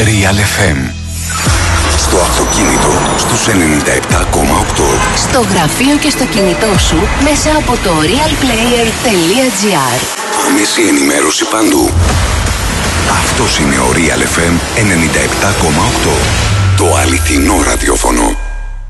Real FM. Στο αυτοκίνητο στους 97,8. Στο γραφείο και στο κινητό σου μέσα από το realplayer.gr. Άμεση ενημέρωση παντού. Αυτός είναι ο Real FM 97,8. Το αληθινό ραδιόφωνο.